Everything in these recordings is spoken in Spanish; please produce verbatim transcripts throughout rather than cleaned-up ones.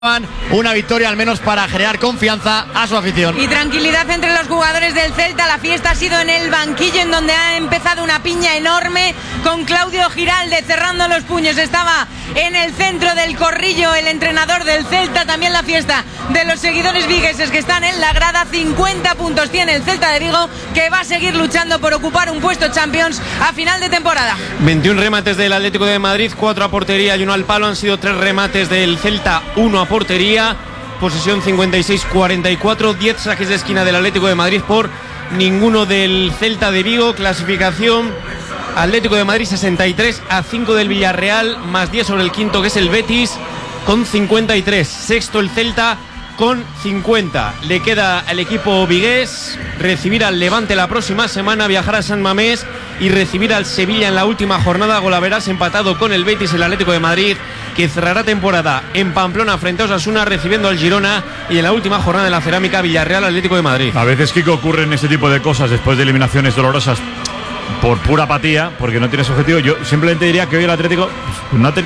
Una victoria al menos para generar confianza a su afición. Y tranquilidad entre los jugadores del Celta. La fiesta ha sido en el banquillo, en donde ha empezado una piña enorme con Claudio Giralde cerrando los puños. Estaba en el centro del corrillo el entrenador del Celta. También la fiesta de los seguidores vigueses que están en la grada. cincuenta puntos tiene el Celta de Vigo, que va a seguir luchando por ocupar un puesto Champions a final de temporada. veintiún remates del Atlético de Madrid, cuatro a portería y uno al palo. Han sido tres remates del Celta, uno a portería. Posesión cincuenta y seis cuarenta y cuatro. diez saques de esquina del Atlético de Madrid por ninguno del Celta de Vigo. Clasificación: Atlético de Madrid sesenta y tres a cinco del Villarreal, más diez sobre el quinto, que es el Betis, con cincuenta y tres. Sexto el Celta con cincuenta. Le queda al equipo vigués recibir al Levante la próxima semana, viajar a San Mamés y recibir al Sevilla en la última jornada. Golaveras empatado con el Betis, el Atlético de Madrid, que cerrará temporada en Pamplona frente a Osasuna, recibiendo al Girona, y en la última jornada de la Cerámica, Villarreal Atlético de Madrid. A veces, Kiko, ocurren ese tipo de cosas después de eliminaciones dolorosas por pura apatía, porque no tienes objetivo. Yo simplemente diría que hoy el Atlético pues, no ha ten...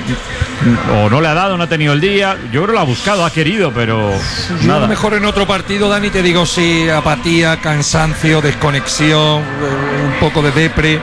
o no le ha dado, no ha tenido el día. Yo creo que lo ha buscado, ha querido, pero Yo nada. A lo mejor en otro partido, Dani, te digo sí, apatía, cansancio, desconexión, un poco de depre.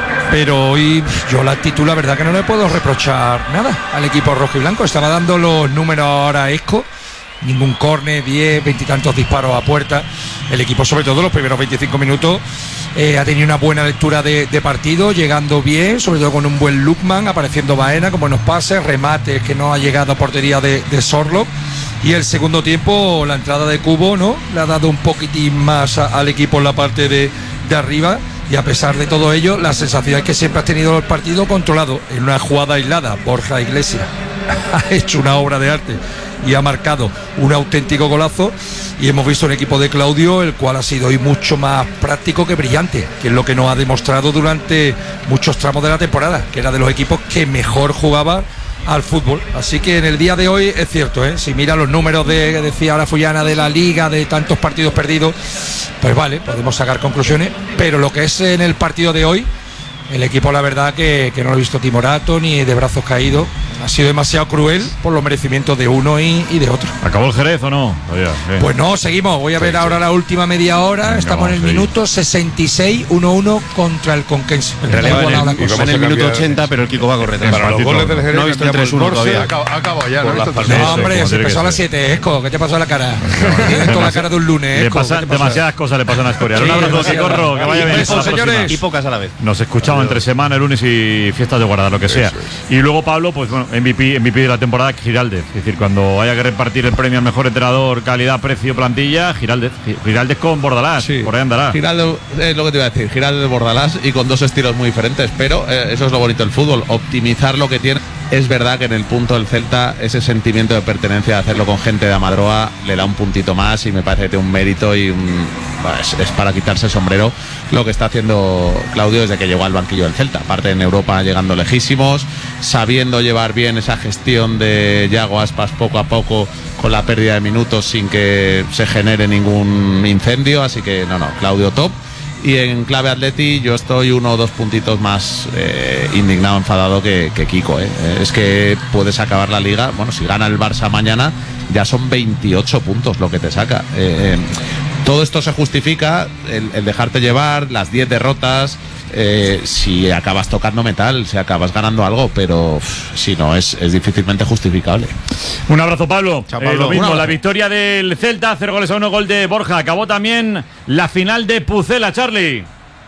Pero hoy yo la actitud, la verdad que no le puedo reprochar nada al equipo rojo y blanco. Estaba dando los números ahora a Esco. Ningún córner, diez, veintitantos disparos a puerta. El equipo, sobre todo los primeros veinticinco minutos, eh, ha tenido una buena lectura de, de partido, llegando bien, sobre todo con un buen Lukman, apareciendo Baena con buenos pases, remates que no ha llegado a portería de, de Sorlock. Y el segundo tiempo, la entrada de Cubo, ¿no? Le ha dado un poquitín más a, al equipo en la parte de, de arriba. Y a pesar de todo ello, la sensación es que siempre has tenido el partido controlado. En una jugada aislada, Borja Iglesias ha hecho una obra de arte y ha marcado un auténtico golazo. Y hemos visto un equipo de Claudio, el cual ha sido hoy mucho más práctico que brillante, que es lo que nos ha demostrado durante muchos tramos de la temporada, que era de los equipos que mejor jugaba al fútbol. Así que en el día de hoy es cierto, ¿eh? Si mira los números de, que decía ahora Fullana, de la liga, de tantos partidos perdidos, pues vale, podemos sacar conclusiones, pero lo que es en el partido de hoy, el equipo, la verdad que, que no lo he visto timorato ni de brazos caídos. Ha sido demasiado cruel por los merecimientos de uno y, y de otro. ¿Acabó el Jerez o no? Oye, pues no, seguimos. Voy a ver sí, ahora sí. la última media hora. Venga, estamos en el minuto sesenta y seis, uno uno contra el Conquense. En realidad en el, en el minuto ochenta, pero el Kiko va a correr. Para los goles del Jerez no he visto el tres uno todavía. Acabó ya, ¿no? No, hombre, se empezó a las siete, Esco. ¿Qué te pasó a la cara? Tienes toda la cara de un lunes, Esco. Demasiadas cosas le pasan a Escoria. Un abrazo, Kikorro, que vaya bien. Señores. Y pocas a la vez. Nos escuchamos entre semana, el lunes y fiestas de Guardar, lo que sea. Y luego Pablo, pues bueno, M V P, M V P de la temporada, Giraldez. Es decir, cuando haya que repartir el premio al mejor entrenador, calidad, precio, plantilla, Giraldez. Giraldez con Bordalás, sí. Por ahí andará. Giraldez es lo que te iba a decir, Giraldez de Bordalás, y con dos estilos muy diferentes, pero eh, eso es lo bonito del fútbol, optimizar lo que tiene. Es verdad que en el punto del Celta ese sentimiento de pertenencia, de hacerlo con gente de Amadroa, le da un puntito más y me parece que tiene un mérito y un, es, es para quitarse el sombrero lo que está haciendo Claudio desde que llegó al banquillo del Celta. Aparte en Europa llegando lejísimos, sabiendo llevar bien esa gestión de Yago Aspas poco a poco con la pérdida de minutos sin que se genere ningún incendio, así que no, no, Claudio top. Y en clave Atleti yo estoy uno o dos puntitos más eh, indignado, enfadado que, que Kiko, eh. Es que puedes acabar la liga, bueno, si gana el Barça mañana ya son veintiocho puntos lo que te saca. Eh, todo esto se justifica, el, el dejarte llevar, las diez derrotas, eh, si acabas tocando metal, si acabas ganando algo, pero uff, si no, es, es difícilmente justificable. Un abrazo, Pablo. Chao, Pablo. Eh, lo mismo, la victoria del Celta, cero goles a uno, gol de Borja. Acabó también la final de Pucela, Charlie.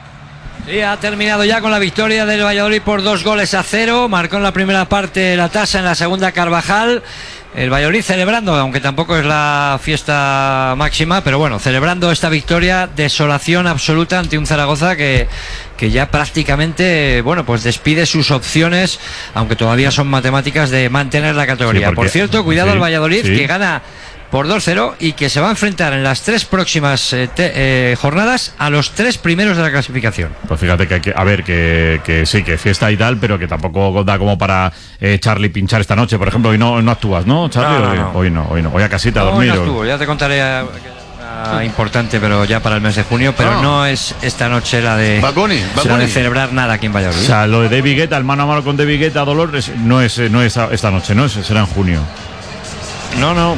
Sí, ha terminado ya con la victoria del Valladolid por dos goles a cero. Marcó en la primera parte la tasa, en la segunda Carvajal. El Valladolid celebrando, aunque tampoco es la fiesta máxima, pero bueno, celebrando esta victoria, desolación absoluta ante un Zaragoza que, que ya prácticamente, bueno, pues despide sus opciones, aunque todavía son matemáticas, de mantener la categoría. Sí, porque, por cierto, cuidado sí, al Valladolid, sí. que gana por dos cero y que se va a enfrentar en las tres próximas eh, te, eh, jornadas a los tres primeros de la clasificación. Pues fíjate que, hay que a ver, que, que sí, que fiesta y tal, pero que tampoco da como para eh, Charlie pinchar esta noche, por ejemplo. Hoy no, no actúas, ¿no, Charlie? No, no, no. Hoy no, hoy no, hoy a casita no, a dormir. Hoy no actúo, ya te contaré a, a, importante, pero ya para el mes de junio, pero no, no es esta noche la de, Baconi, Baconi. La de celebrar nada aquí en Valladolid. O sea, lo de David Guetta, el mano a mano con David Guetta, dolor, es, no es no es esta noche, no es, será en junio. No, no.